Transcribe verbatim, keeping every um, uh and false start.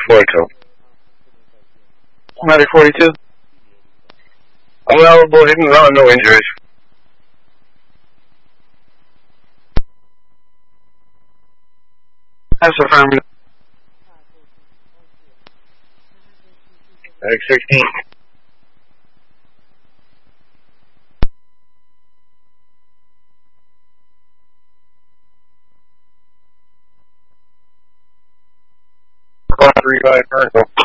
forty-two. Medic forty-two. Available, hidden run, no injuries. That's affirmative. Medic sixteen. Three by Vertical.